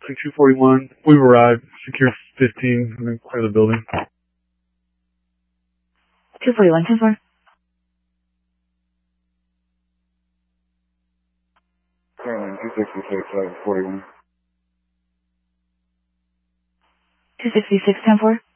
241. We've arrived. Secure 15. I'm going to clear the building. 241, 10-4. Caroline, 266, 41. 266, 10-4.